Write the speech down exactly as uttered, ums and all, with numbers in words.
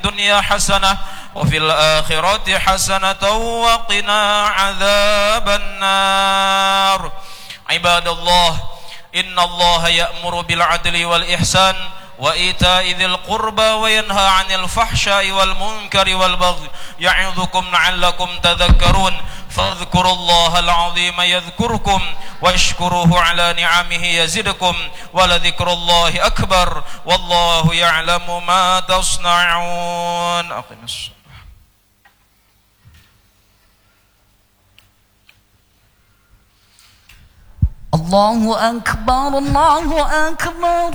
الدنيا حسنة وفي الآخرة حسنة وقنا عذاب النار. عباد الله، إن الله يأمر بالعدل والإحسان وإيتاء ذي القربى وينهى عن الفحشاء والمنكر والبغي يعظكم لعلكم تذكرون. فاذكروا الله العظيم يذكركم واشكروه على نعمه يزدكم ولذكر الله أكبر والله يعلم ما تصنعون. أقم الصلاة. الله أكبر الله أكبر.